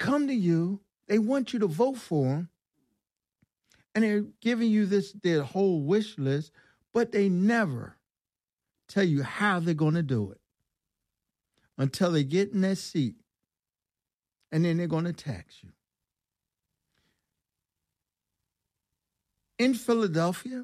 come to you, they want you to vote for them, and they're giving you their whole wish list, but they never tell you how they're going to do it until they get in that seat, and then they're going to tax you. In Philadelphia,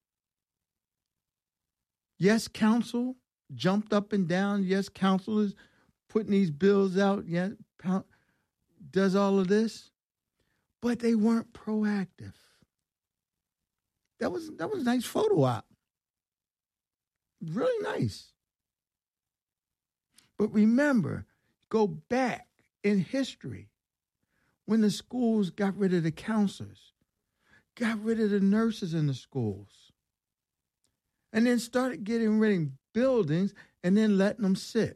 yes, council jumped up and down. Yes, council is putting these bills out. Yes, does all of this, but they weren't proactive. That was a nice photo op. Really nice. But remember, go back in history when the schools got rid of the counselors, got rid of the nurses in the schools, and then started getting rid of buildings and then letting them sit.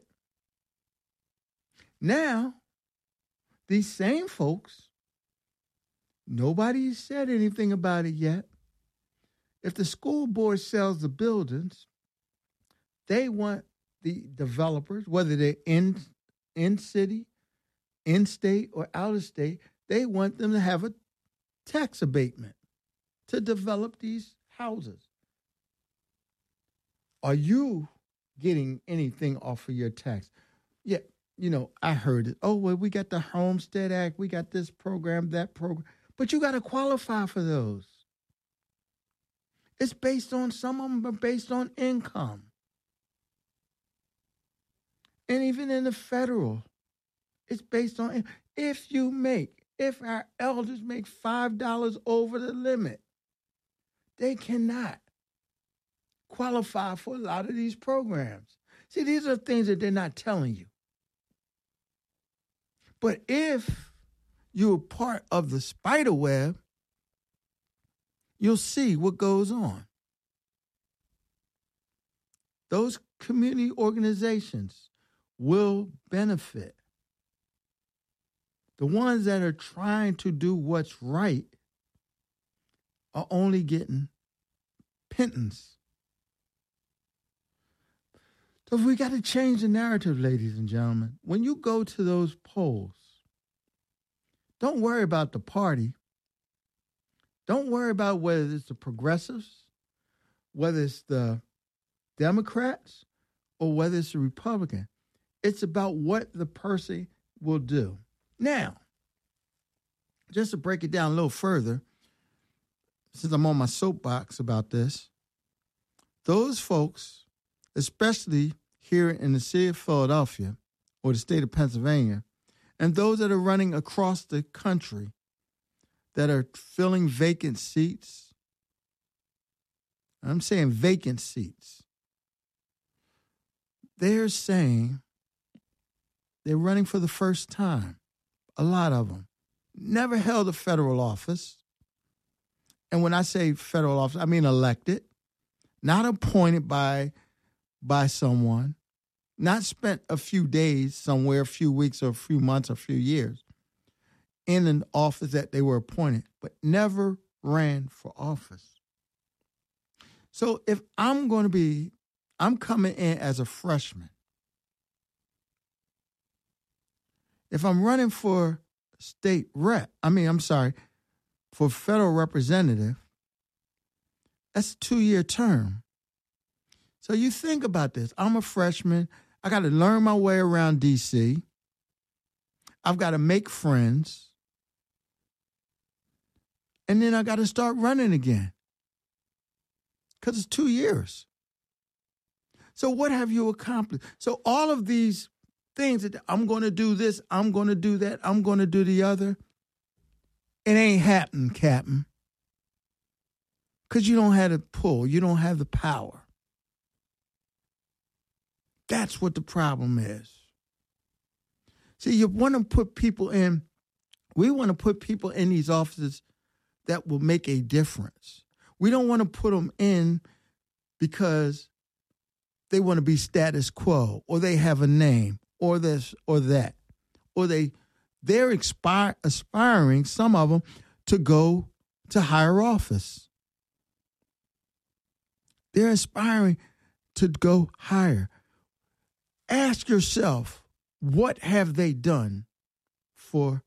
Now, these same folks, nobody said anything about it yet. If the school board sells the buildings, they want the developers, whether they're in city, in state, or out of state, they want them to have a tax abatement to develop these houses. Are you getting anything off of your tax? Yeah, I heard it. Oh, well, we got the Homestead Act. We got this program, that program. But you got to qualify for those. It's based on, some of them are based on income. And even in the federal, it's based on, if our elders make $5 over the limit, they cannot qualify for a lot of these programs. See, these are things that they're not telling you. But if you're part of the spider web, you'll see what goes on. Those community organizations will benefit. The ones that are trying to do what's right are only getting pittance. So we got to change the narrative, ladies and gentlemen. When you go to those polls, don't worry about the party. Don't worry about whether it's the progressives, whether it's the Democrats, or whether it's the Republican. It's about what the person will do. Now, just to break it down a little further, since I'm on my soapbox about this, those folks, especially here in the city of Philadelphia or the state of Pennsylvania, and those that are running across the country that are filling vacant seats, I'm saying vacant seats, they're saying they're running for the first time. A lot of them never held a federal office. And when I say federal office, I mean elected, not appointed by someone, not spent a few days somewhere, a few weeks or a few months or a few years in an office that they were appointed, but never ran for office. So if I'm coming in as a freshman. If I'm running for for federal representative, that's a 2-year term. So you think about this. I'm a freshman. I got to learn my way around D.C. I've got to make friends. And then I got to start running again. Because it's 2 years. So what have you accomplished? So all of these things that I'm going to do this, I'm going to do that, I'm going to do the other, it ain't happening, Captain. Because you don't have the pull. You don't have the power. That's what the problem is. See, you want to put people in, we want to put people in these offices that will make a difference. We don't want to put them in because they want to be status quo, or they have a name, or this or that, or they're aspiring, some of them, to go to higher office. They're aspiring to go higher. Ask yourself, what have they done for